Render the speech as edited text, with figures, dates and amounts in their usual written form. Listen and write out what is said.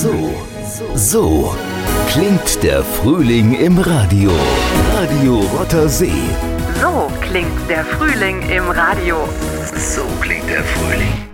So klingt der Frühling im Radio. Radio Rotter See. So klingt der Frühling im Radio. So klingt der Frühling.